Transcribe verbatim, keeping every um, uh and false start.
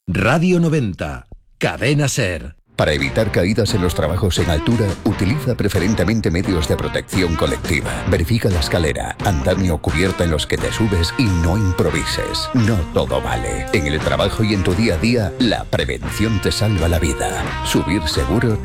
Radio noventa, Cadena Ser. Para evitar caídas en los trabajos en altura, utiliza preferentemente medios de protección colectiva. Verifica la escalera, andamio o cubierta en los que te subes y no improvises. No todo vale. En el trabajo y en tu día a día, la prevención te salva la vida. Subir seguro